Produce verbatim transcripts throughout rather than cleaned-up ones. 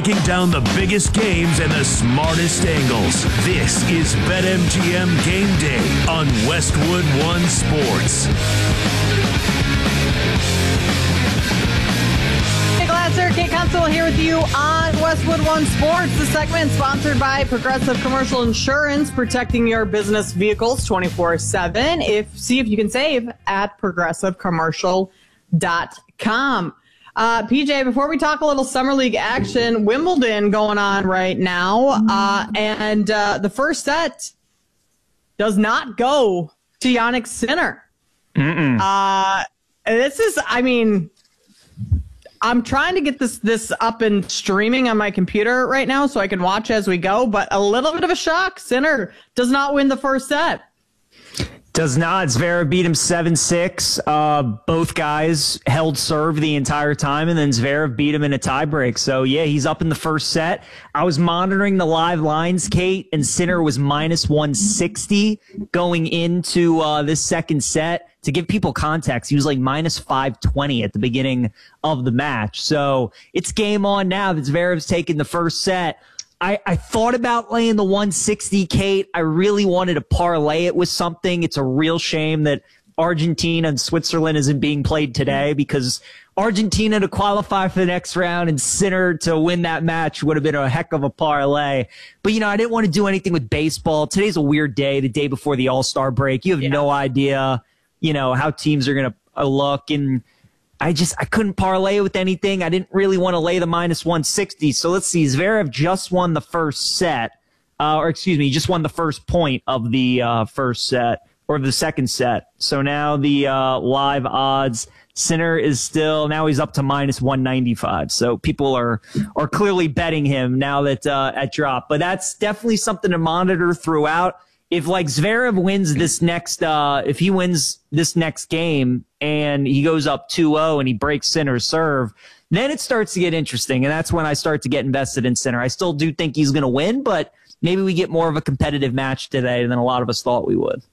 breaking down the biggest games and the smartest angles. This is BetMGM Game Day on Westwood One Sports. Hey, Glasser, Kate Constable here with you on Westwood One Sports. The segment sponsored by Progressive Commercial Insurance, protecting your business vehicles twenty-four seven. If see if you can save at progressive commercial dot com. Uh, P J, before we talk a little Summer League action, Wimbledon going on right now, uh, and uh, the first set does not go to Jannik Sinner. Mm-mm. Uh, this is, I mean, I'm trying to get this this up and streaming on my computer right now so I can watch as we go, but a little bit of a shock. Sinner does not win the first set. Does not. Zverev beat him seven six. Uh, both guys held serve the entire time, and then Zverev beat him in a tiebreak. So, yeah, he's up in the first set. I was monitoring the live lines, Kate, and Sinner was minus one sixty going into uh, this second set. To give people context, he was like minus five twenty at the beginning of the match. So it's game on now that Zverev's taking the first set. I, I thought about laying the one sixty, Kate. I really wanted to parlay it with something. It's a real shame that Argentina and Switzerland isn't being played today, because Argentina to qualify for the next round and Sinner to win that match would have been a heck of a parlay. But, you know, I didn't want to do anything with baseball. Today's a weird day, the day before the All-Star break. You have yeah. no idea, you know, how teams are going to look. And I just, I couldn't parlay with anything. I didn't really want to lay the minus one sixty. So let's see. Zverev just won the first set, uh, or excuse me, just won the first point of the uh, first set or the second set. So now the uh, live odds, Sinner is still, now he's up to minus one ninety-five. So people are, are clearly betting him now that uh, at drop. But that's definitely something to monitor throughout. If like Zverev wins this next, uh, if he wins this next game and he goes up two oh and he breaks Sinner's serve, then it starts to get interesting. And that's when I start to get invested in Sinner. I still do think he's going to win, but maybe we get more of a competitive match today than a lot of us thought we would.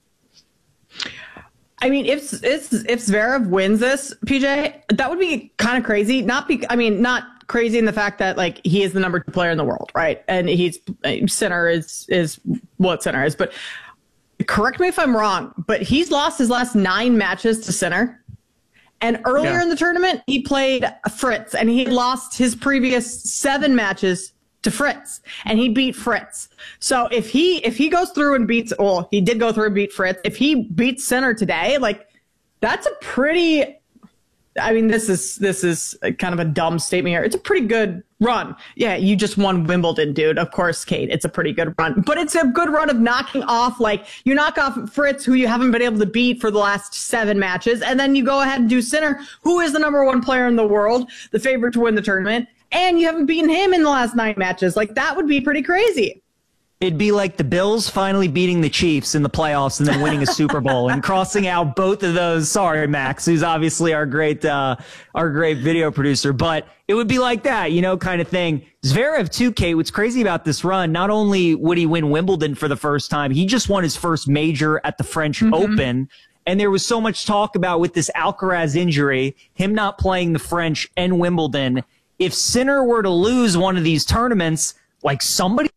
I mean, if if if Zverev wins this, P J, that would be kind of crazy. Not be, I mean, not crazy in the fact that like he is the number two player in the world, right? And he's Sinner is is what Sinner is. But correct me if I'm wrong, but he's lost his last nine matches to Sinner. And earlier yeah. in the tournament, he played Fritz, and he lost his previous seven matches to Fritz, and he beat Fritz. So if he if he goes through and beats, well, he did go through and beat Fritz. If he beats Sinner today, like that's a pretty. I mean, this is this is kind of a dumb statement here. It's a pretty good run. Yeah, you just won Wimbledon, dude. Of course, Kate, it's a pretty good run. But it's a good run of knocking off, like, you knock off Fritz, who you haven't been able to beat for the last seven matches, and then you go ahead and do Sinner, who is the number one player in the world, the favorite to win the tournament, and you haven't beaten him in the last nine matches. Like, that would be pretty crazy. It'd be like the Bills finally beating the Chiefs in the playoffs and then winning a Super Bowl and crossing out both of those. Sorry, Max, who's obviously our great, uh, our great video producer, but it would be like that, you know, kind of thing. Zverev too, Kate, what's crazy about this run, not only would he win Wimbledon for the first time, he just won his first major at the French mm-hmm. Open. And there was so much talk about with this Alcaraz injury, him not playing the French and Wimbledon. If Sinner were to lose one of these tournaments, like somebody,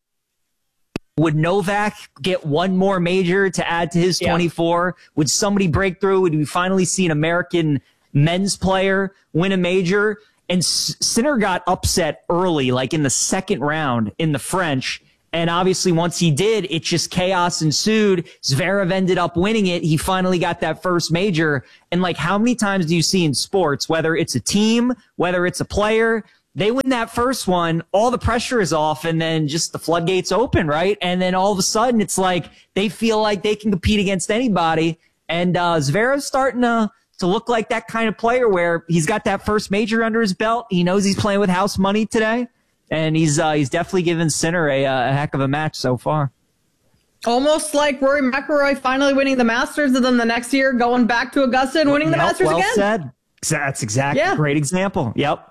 would Novak get one more major to add to his twenty-four? Yeah. Would somebody break through? Would we finally see an American men's player win a major? And Sinner got upset early, like in the second round in the French. And obviously once he did, it just chaos ensued. Zverev ended up winning it. He finally got that first major. And like, how many times do you see in sports, whether it's a team, whether it's a player, they win that first one, all the pressure is off, and then just the floodgates open, right? And then all of a sudden, it's like they feel like they can compete against anybody. And uh, Zverev's starting to, to look like that kind of player where he's got that first major under his belt. He knows he's playing with house money today, and he's uh, he's definitely given Sinner a, a heck of a match so far. Almost like Rory McIlroy finally winning the Masters, and then the next year going back to Augusta and winning the yep, Masters well again. Said. That's exactly yeah. a great example. Yep.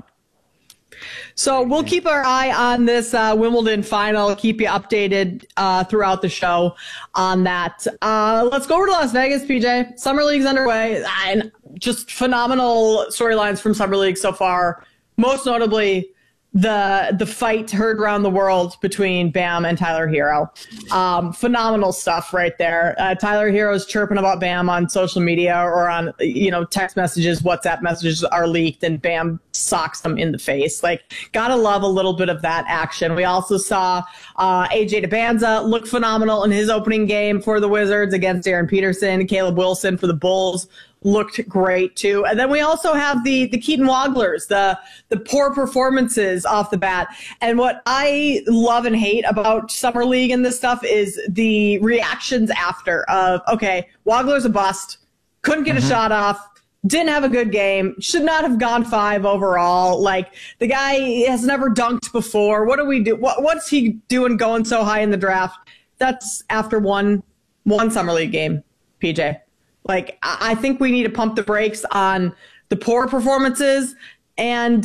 So we'll keep our eye on this uh, Wimbledon final, keep you updated uh, throughout the show on that. Uh, let's go over to Las Vegas, P J. Summer League's underway, and just phenomenal storylines from Summer League so far. Most notably, the the fight heard around the world between Bam and Tyler Hero. Um, phenomenal stuff right there. Uh, Tyler Hero's chirping about Bam on social media or on, you know, text messages, WhatsApp messages are leaked, and Bam socks him in the face. Like, gotta love a little bit of that action. We also saw uh, A J DeBanza look phenomenal in his opening game for the Wizards against Aaron Peterson. Caleb Wilson for the Bulls looked great too. And then we also have the the Keaton Wogglers, the the poor performances off the bat. And what I love and hate about Summer League and this stuff is the reactions after of, okay, Wogler's a bust, couldn't get mm-hmm. a shot off, didn't have a good game, should not have gone five overall. Like, the guy has never dunked before. What do we do? What, what's he doing going so high in the draft? That's after one one Summer League game, P J. Like, I think we need to pump the brakes on the poor performances and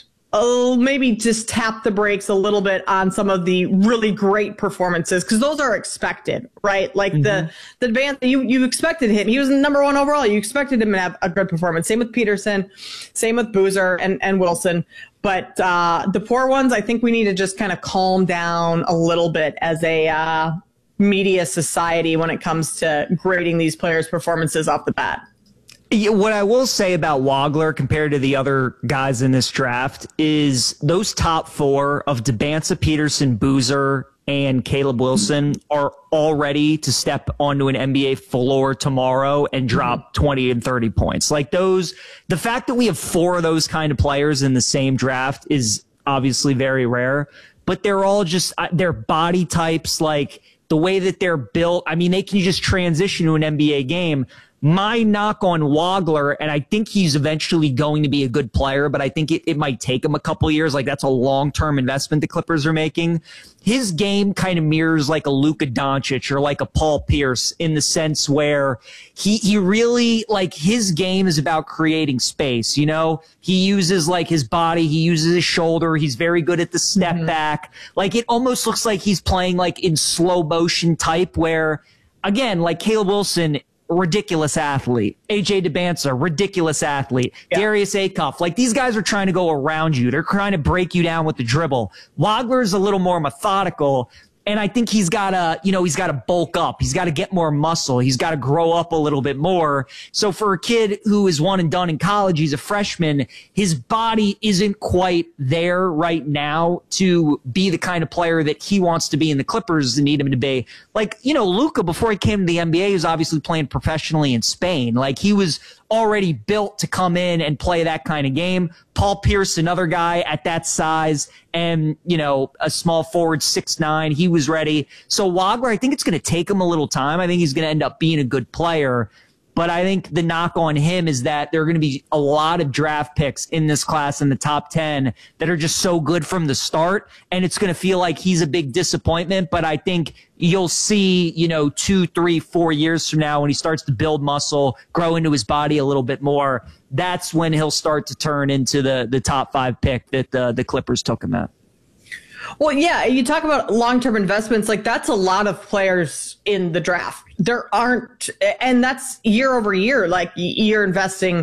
uh, maybe just tap the brakes a little bit on some of the really great performances, because those are expected, right? Like mm-hmm. the the band, you you expected him. He was number one overall. You expected him to have a good performance. Same with Peterson, same with Boozer and, and Wilson. But uh, the poor ones, I think we need to just kind of calm down a little bit as a uh, media society when it comes to grading these players' performances off the bat. Yeah, what I will say about Wogler compared to the other guys in this draft is those top four of DeBanza, Peterson, Boozer, and Caleb Wilson are all ready to step onto an N B A floor tomorrow and drop mm-hmm. twenty and thirty points. Like those, the fact that we have four of those kind of players in the same draft is obviously very rare, but they're all just, their body types, like the way that they're built. I mean, they can just transition to an N B A game. My knock on Wogler, and I think he's eventually going to be a good player, but I think it, it might take him a couple years. Like, that's a long-term investment the Clippers are making. His game kind of mirrors like a Luka Doncic or like a Paul Pierce in the sense where he, he really, like, his game is about creating space, you know? He uses, like, his body, he uses his shoulder, he's very good at the step mm-hmm. back. Like, it almost looks like he's playing, like, in slow motion type where, again, like Caleb Wilson, ridiculous athlete. A J DeBanza, ridiculous athlete. Yeah. Darius Acuff. Like, these guys are trying to go around you. They're trying to break you down with the dribble. Wogler's a little more methodical. And I think he's got to, you know, he's got to bulk up. He's got to get more muscle. He's got to grow up a little bit more. So for a kid who is one and done in college, he's a freshman, his body isn't quite there right now to be the kind of player that he wants to be, and the Clippers need him to be. Like, you know, Luka, before he came to the N B A, he was obviously playing professionally in Spain. Like, he was already built to come in and play that kind of game. Paul Pierce, another guy at that size, and, you know, a small forward, six nine, he was ready. So Wogler, I think it's going to take him a little time. I think he's going to end up being a good player. But I think the knock on him is that there are going to be a lot of draft picks in this class in the top ten that are just so good from the start. And it's going to feel like he's a big disappointment. But I think you'll see, you know, two, three, four years from now when he starts to build muscle, grow into his body a little bit more, that's when he'll start to turn into the, the top five pick that the, the Clippers took him at. Well, yeah, you talk about long-term investments, like that's a lot of players in the draft. There aren't, and that's year over year, like you're investing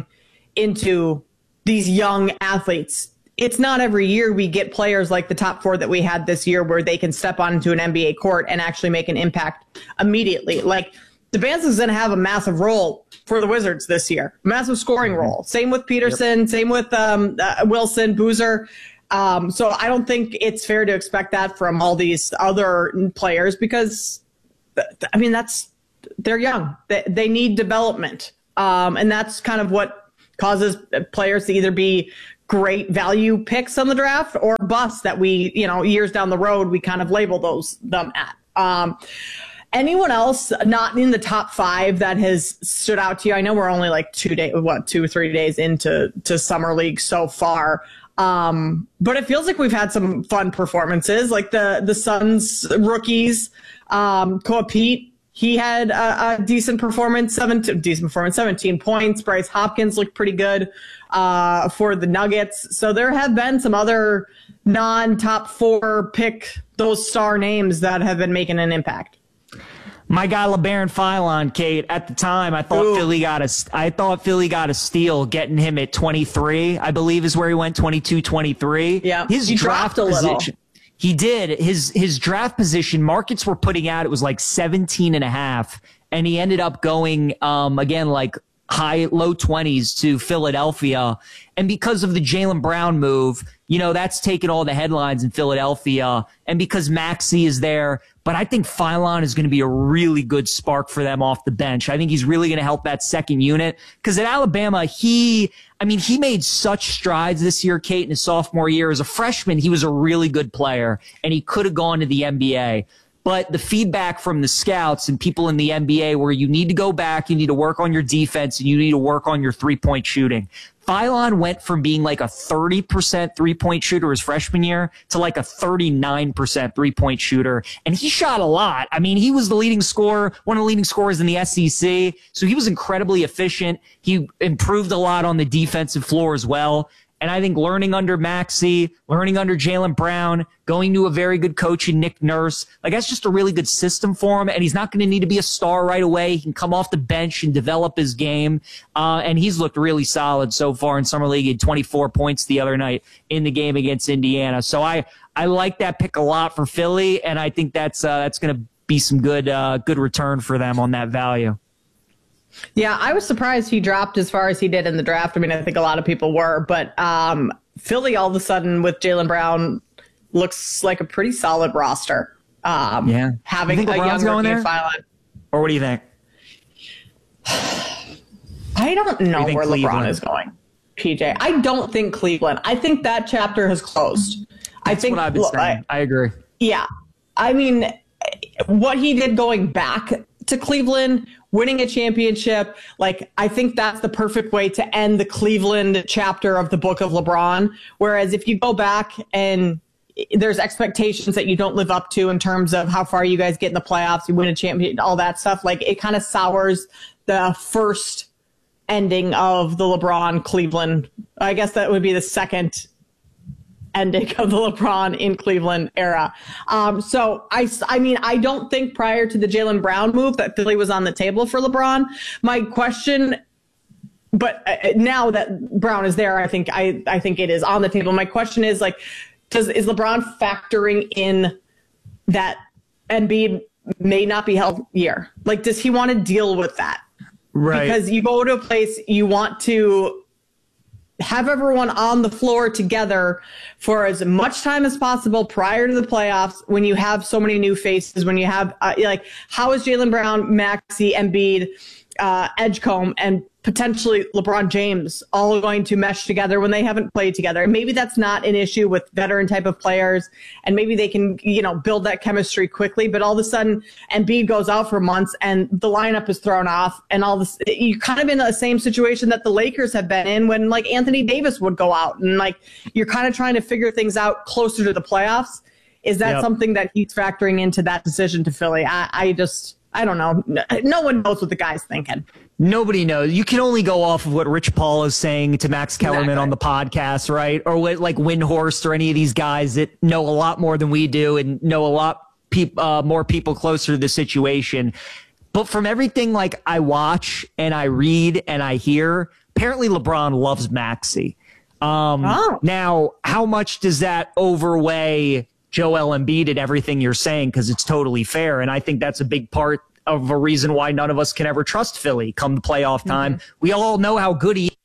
into these young athletes. It's not every year we get players like the top four that we had this year where they can step onto an N B A court and actually make an impact immediately. Like, DeBanza's going to have a massive role for the Wizards this year, massive scoring mm-hmm. role. Same with Peterson, yep. same with um, uh, Wilson, Boozer. Um, so I don't think it's fair to expect that from all these other players because, I mean, that's, they're young. They, they need development. Um, and that's kind of what causes players to either be great value picks on the draft or busts that we, you know, years down the road, we kind of label those them at. Um, anyone else not in the top five that has stood out to you? I know we're only like two days, what, two or three days into to Summer League so far. Um, but it feels like we've had some fun performances, like the, the Suns rookies, um, Koa Pete, he had a, a decent performance, seventeen, decent performance, seventeen points. Bryce Hopkins looked pretty good, uh, for the Nuggets. So there have been some other non-top four pick, those star names that have been making an impact. My guy LeBaron Philon, Kate. At the time, I thought Ooh. Philly got a. I thought Philly got a steal, getting him at twenty-three. I believe is where he went, twenty-two, twenty-three. Yeah, his he draft dropped a little. position. He did his his draft position. Markets were putting out it was like seventeen and a half, and he ended up going um again like high low twenties to Philadelphia, and because of the Jaylen Brown move, you know that's taken all the headlines in Philadelphia, and because Maxey is there. But I think Philon is going to be a really good spark for them off the bench. I think he's really going to help that second unit. Because at Alabama, he, I mean, he made such strides this year, Kate, in his sophomore year. As a freshman, he was a really good player, and he could have gone to the N B A. But the feedback from the scouts and people in the N B A were you need to go back, you need to work on your defense, and you need to work on your three-point shooting. Philon went from being like a thirty percent three-point shooter his freshman year to like a thirty-nine percent three-point shooter. And he shot a lot. I mean, he was the leading scorer, one of the leading scorers in the S E C. So he was incredibly efficient. He improved a lot on the defensive floor as well. And I think learning under Maxey, learning under Jaylen Brown, going to a very good coach in Nick Nurse, like that's just a really good system for him. And he's not going to need to be a star right away. He can come off the bench and develop his game. Uh, and he's looked really solid so far in Summer League. He had twenty-four points the other night in the game against Indiana. So I, I like that pick a lot for Philly. And I think that's, uh, that's going to be some good, uh, good return for them on that value. Yeah, I was surprised he dropped as far as he did in the draft. I mean, I think a lot of people were, but um, Philly all of a sudden with Jaylen Brown looks like a pretty solid roster. Um, yeah, having you think a LeBron's young going there? Philon. Or what do you think? I don't know do where Cleveland? LeBron is going, P J. I don't think Cleveland. I think that chapter has closed. I That's think what I've been look, saying. I, I agree. Yeah. I mean, what he did going back to Cleveland, winning a championship, like I think that's the perfect way to end the Cleveland chapter of the book of LeBron. Whereas if you go back and there's expectations that you don't live up to in terms of how far you guys get in the playoffs, you win a championship, all that stuff, like it kind of sours the first ending of the LeBron Cleveland. I guess that would be the second ending of the LeBron in Cleveland era. Um, so I, I mean, I don't think prior to the Jaylen Brown move that Philly was on the table for LeBron. My question, but now that Brown is there, I think I, I think it is on the table. My question is like, does is LeBron factoring in that Embiid may not be healthy year? Like, does he want to deal with that? Right. Because you go to a place you want to have everyone on the floor together for as much time as possible prior to the playoffs when you have so many new faces, when you have, uh, like, how is Jaylen Brown, Maxey, Embiid, uh, Edgecombe, and potentially LeBron James all going to mesh together when they haven't played together? And maybe that's not an issue with veteran type of players, and maybe they can, you know, build that chemistry quickly. But all of a sudden, Embiid goes out for months, and the lineup is thrown off, and all this, you're kind of in the same situation that the Lakers have been in when, like, Anthony Davis would go out, and like you're kind of trying to figure things out closer to the playoffs. Is that Yep. something that he's factoring into that decision to Philly? I, I just, I don't know. No one knows what the guy's thinking. Nobody knows. You can only go off of what Rich Paul is saying to Max Kellerman Exactly. on the podcast, right? Or what like Windhorst or any of these guys that know a lot more than we do and know a lot pe- uh, more people closer to the situation. But from everything like I watch and I read and I hear, apparently LeBron loves Maxey. Um, Oh. Now, how much does that overweigh Joel Embiid and everything you're saying? Because it's totally fair. And I think that's a big part of a reason why none of us can ever trust Philly come the playoff time. Mm-hmm. We all know how good he is,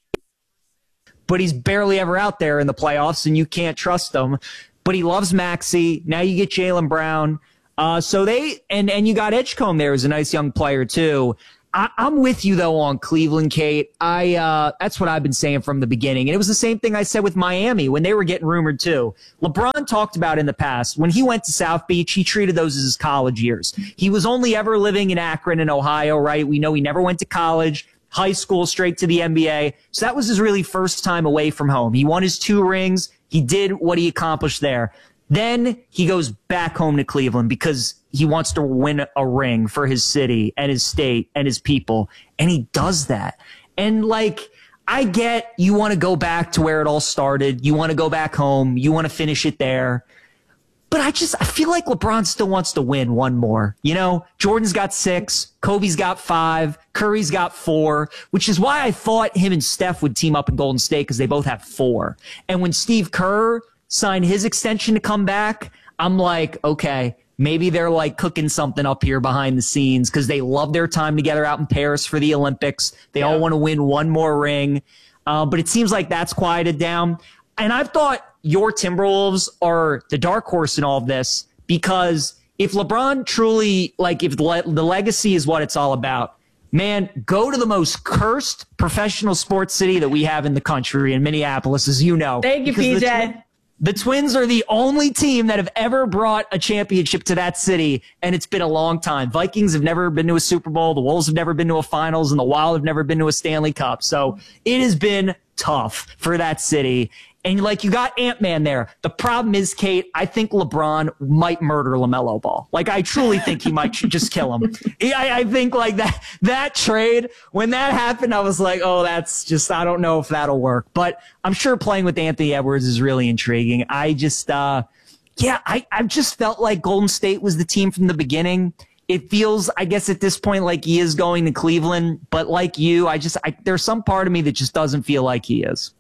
but he's barely ever out there in the playoffs, and you can't trust him. But he loves Maxey. Now you get Jaylen Brown. Uh, so they and and you got Edgecombe there as a nice young player too. I, I'm with you though on Cleveland, Kate. I uh, that's what I've been saying from the beginning, and it was the same thing I said with Miami when they were getting rumored too. LeBron talked about in the past when he went to South Beach, he treated those as his college years. He was only ever living in Akron in Ohio, right? We know he never went to college, high school, straight to the N B A. So that was his really first time away from home. He won his two rings. He did what he accomplished there. Then he goes back home to Cleveland because he wants to win a ring for his city and his state and his people. And he does that. And like, I get you want to go back to where it all started. You want to go back home. You want to finish it there. But I just, I feel like LeBron still wants to win one more. You know, Jordan's got six, Kobe's got five, Curry's got four, which is why I thought him and Steph would team up in Golden State because they both have four. And when Steve Kerr signed his extension to come back, I'm like, okay, maybe they're like cooking something up here behind the scenes because they love their time together out in Paris for the Olympics. They yeah. all want to win one more ring. Uh, but it seems like that's quieted down. And I've thought your Timberwolves are the dark horse in all of this because if LeBron truly, like if le- the legacy is what it's all about, man, go to the most cursed professional sports city that we have in the country in Minneapolis, as you know. Thank you, P J. The, twi- the Twins are the only team that have ever brought a championship to that city, and it's been a long time. Vikings have never been to a Super Bowl. The Wolves have never been to a finals, and the Wild have never been to a Stanley Cup. So it has been tough for that city. And like you got Ant-Man there. The problem is, Kate, I think LeBron might murder LaMelo Ball. Like I truly think he might just kill him. I, I think like that that trade, when that happened, I was like, oh, that's just, I don't know if that'll work. But I'm sure playing with Anthony Edwards is really intriguing. I just, uh, yeah, I, I've just felt like Golden State was the team from the beginning. It feels, I guess, at this point like he is going to Cleveland. But like you, I just, I, there's some part of me that just doesn't feel like he is.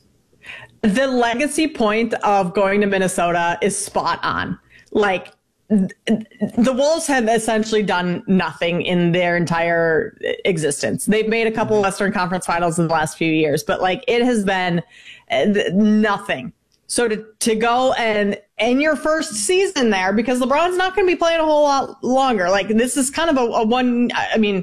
The legacy point of going to Minnesota is spot on. Like th- the Wolves have essentially done nothing in their entire existence. They've made a couple Western Conference finals in the last few years, but like it has been uh, nothing. So to, to go and in your first season there, because LeBron's not going to be playing a whole lot longer. Like this is kind of a, a one, I mean,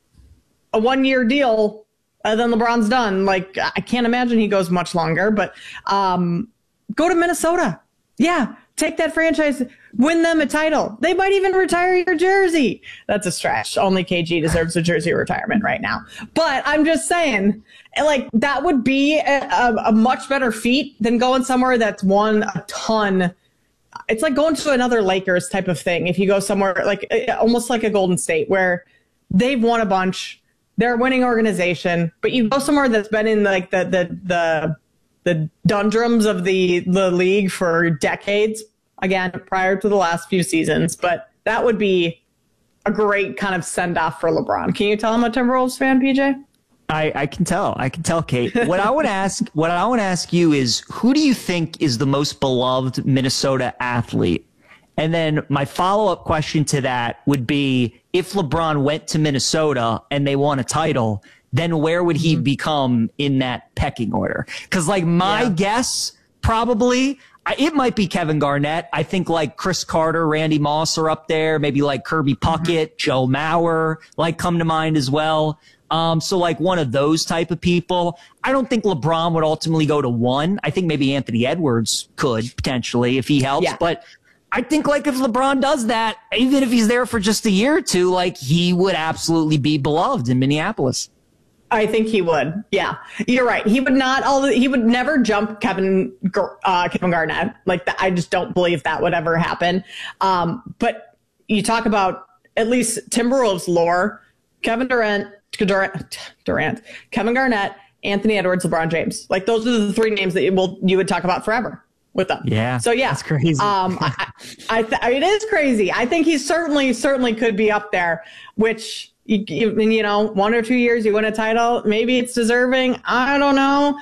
a one year deal. Uh, then LeBron's done. Like, I can't imagine he goes much longer, but um, go to Minnesota. Yeah, take that franchise, win them a title. They might even retire your jersey. That's a stretch. Only K G deserves a jersey retirement right now. But I'm just saying, like, that would be a, a, a much better feat than going somewhere that's won a ton. It's like going to another Lakers type of thing. If you go somewhere like almost like a Golden State where they've won a bunch. They're a winning organization, but you go somewhere that's been in like the the the the doldrums of the the league for decades. Again, prior to the last few seasons, but that would be a great kind of send off for LeBron. Can you tell him a Timberwolves fan, P J? I, I can tell. I can tell, Kate. What I want to ask, what I want to ask you is, who do you think is the most beloved Minnesota athlete? And then my follow-up question to that would be, if LeBron went to Minnesota and they won a title, then where would he mm-hmm. become in that pecking order? Because, like, my yeah. guess, probably, it might be Kevin Garnett. I think, like, Chris Carter, Randy Moss are up there. Maybe, like, Kirby Puckett, mm-hmm. Joe Mauer, like, come to mind as well. Um, so, like, one of those type of people. I don't think LeBron would ultimately go to one. I think maybe Anthony Edwards could, potentially, if he helps. Yeah. But I think, like, if LeBron does that, even if he's there for just a year or two, like, he would absolutely be beloved in Minneapolis. I think he would. Yeah, you're right. He would not. Although he would never jump Kevin uh, Kevin Garnett. Like, I just don't believe that would ever happen. Um, but you talk about at least Timberwolves lore: Kevin Durant, Durant, Durant, Kevin Garnett, Anthony Edwards, LeBron James. Like, those are the three names that you will you would talk about forever with them. Yeah. So yeah, that's crazy. um, I, I, th- it is crazy. I think he certainly, certainly could be up there, which, you, you, you know, one or two years, you win a title. Maybe it's deserving. I don't know.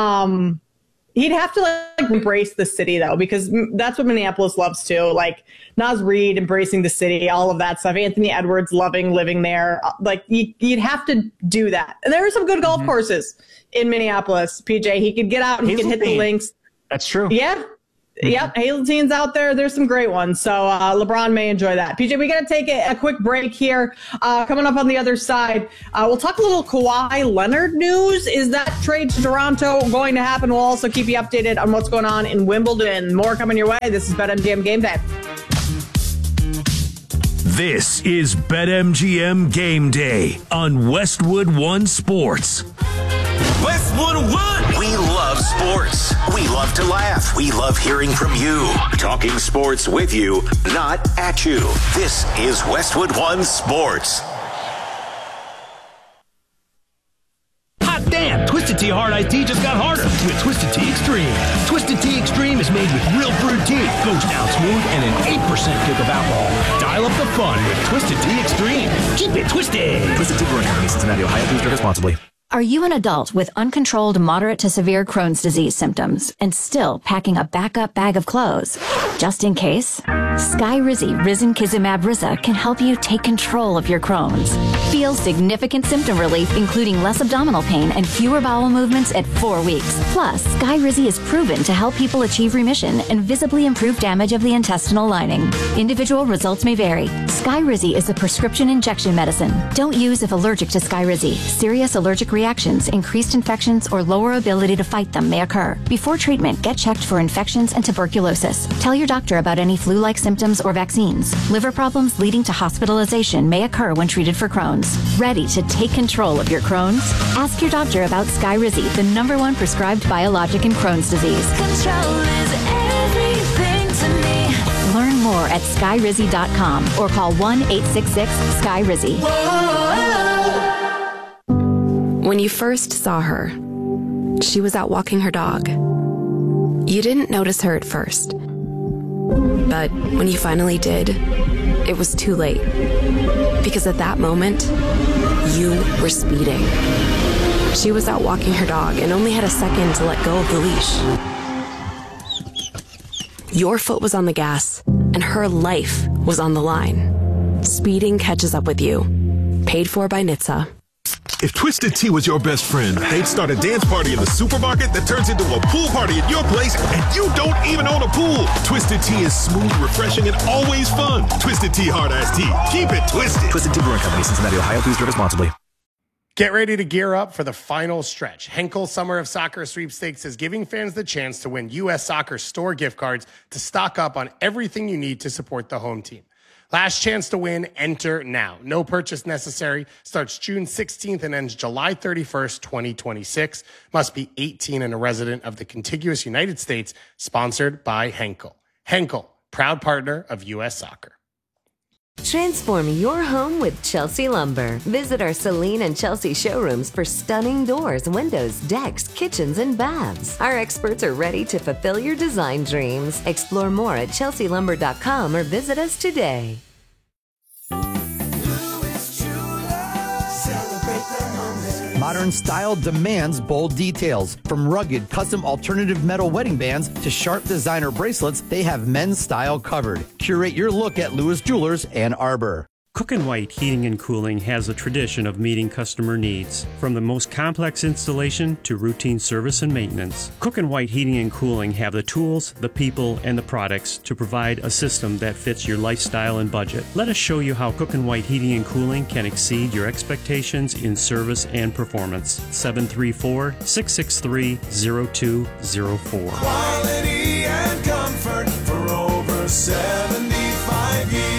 Um, he'd have to like embrace the city though, because that's what Minneapolis loves too. Like Naz Reid embracing the city, all of that stuff. Anthony Edwards loving living there. Like you, you'd have to do that. And there are some good golf mm-hmm. courses in Minneapolis, P J. He could get out and he could hit the links. That's true. Yeah. Mm-hmm. Yep. Hazeltine's out there. There's some great ones. So uh, LeBron may enjoy that. P J, we got to take a, a quick break here. Uh, coming up on the other side, uh, we'll talk a little Kawhi Leonard news. Is that trade to Toronto going to happen? We'll also keep you updated on what's going on in Wimbledon. More coming your way. This is BetMGM Game Day. This is BetMGM Game Day on Westwood One Sports. Westwood One! We love sports. We love to laugh. We love hearing from you. Talking sports with you, not at you. This is Westwood One Sports. Hot damn! Twisted Tea Hard Iced Tea just got harder with Twisted Tea Extreme. Twisted Tea Extreme is made with real brewed tea, goes down smooth, and an eight percent kick of alcohol. Dial up the fun with Twisted Tea Extreme. Keep it twisted. Twisted Tea Brewing Company, Cincinnati, Ohio. Please drink responsibly. Are you an adult with uncontrolled moderate to severe Crohn's disease symptoms and still packing a backup bag of clothes? Just in case, Skyrizi Risankizumab Riza can help you take control of your Crohn's. Feel significant symptom relief, including less abdominal pain and fewer bowel movements at four weeks. Plus, Skyrizi is proven to help people achieve remission and visibly improve damage of the intestinal lining. Individual results may vary. Skyrizi is a prescription injection medicine. Don't use if allergic to Skyrizi. Serious allergic reactions, increased infections, or lower ability to fight them may occur. Before treatment, get checked for infections and tuberculosis. Tell your doctor about any flu-like symptoms or vaccines. Liver problems leading to hospitalization may occur when treated for Crohn's. Ready to take control of your Crohn's? Ask your doctor about Skyrizi, the number one prescribed biologic in Crohn's disease. Control is everything to me. Learn more at skyrizi dot com or call one eight six six sky rizi. When you first saw her, she was out walking her dog. You didn't notice her at first. But when you finally did, it was too late. Because at that moment, you were speeding. She was out walking her dog and only had a second to let go of the leash. Your foot was on the gas, and her life was on the line. Speeding catches up with you. Paid for by N H T S A. If Twisted Tea was your best friend, they'd start a dance party in the supermarket that turns into a pool party at your place, and you don't even own a pool. Twisted Tea is smooth, refreshing, and always fun. Twisted Tea Hard Iced Tea. Keep it twisted. Twisted Tea Brewing Company, Cincinnati, Ohio. Please drink responsibly. Get ready to gear up for the final stretch. Henkel Summer of Soccer Sweepstakes is giving fans the chance to win U S Soccer store gift cards to stock up on everything you need to support the home team. Last chance to win, enter now. No purchase necessary. Starts June sixteenth and ends July thirty-first, twenty twenty-six. Must be eighteen and a resident of the contiguous United States. Sponsored by Henkel. Henkel, proud partner of U S Soccer. Transform your home with Chelsea Lumber. Visit our Celine and Chelsea showrooms for stunning doors, windows, decks, kitchens, and baths. Our experts are ready to fulfill your design dreams. Explore more at chelsea lumber dot com or visit us today. Modern style demands bold details. From rugged, custom alternative metal wedding bands to sharp designer bracelets, they have men's style covered. Curate your look at Lewis Jewelers Ann Arbor. Cook and White Heating and Cooling has a tradition of meeting customer needs, from the most complex installation to routine service and maintenance. Cook and White Heating and Cooling have the tools, the people, and the products to provide a system that fits your lifestyle and budget. Let us show you how Cook and White Heating and Cooling can exceed your expectations in service and performance. seven three four, six six three, zero two zero four. Quality and comfort for over seventy-five years.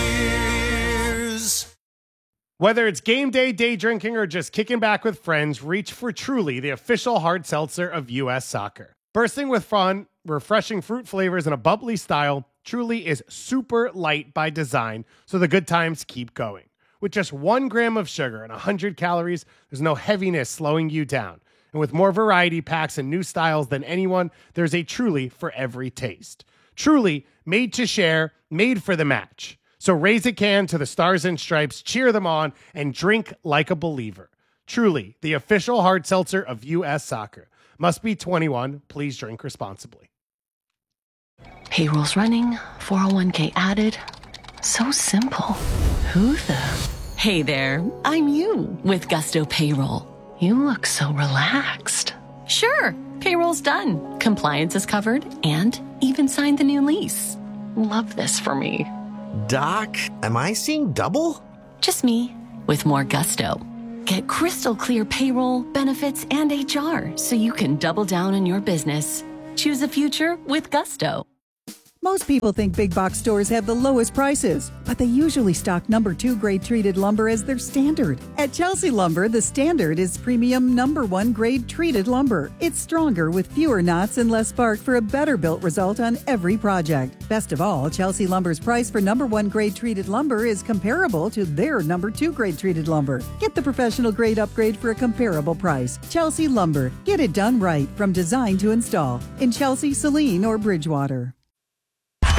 Whether it's game day, day drinking, or just kicking back with friends, reach for Truly, the official hard seltzer of U S Soccer. Bursting with fun, refreshing fruit flavors, and a bubbly style, Truly is super light by design, so the good times keep going. With just one gram of sugar and one hundred calories, there's no heaviness slowing you down. And with more variety packs and new styles than anyone, there's a Truly for every taste. Truly, made to share, made for the match. So raise a can to the Stars and Stripes, cheer them on, and drink like a believer. Truly, the official hard seltzer of U S Soccer. Must be twenty-one. Please drink responsibly. Payroll's running, four oh one k added. So simple. Who the? Hey there, I'm you with Gusto Payroll. You look so relaxed. Sure, payroll's done. Compliance is covered and even signed the new lease. Love this for me. Doc, am I seeing double? Just me, with more gusto. Get crystal clear payroll, benefits, and H R so you can double down on your business. Choose a future with Gusto. Most people think big box stores have the lowest prices, but they usually stock number two grade treated lumber as their standard. At Chelsea Lumber, the standard is premium number one grade treated lumber. It's stronger with fewer knots and less bark for a better built result on every project. Best of all, Chelsea Lumber's price for number one grade treated lumber is comparable to their number two grade treated lumber. Get the professional grade upgrade for a comparable price. Chelsea Lumber. Get it done right from design to install in Chelsea, Saline, or Bridgewater.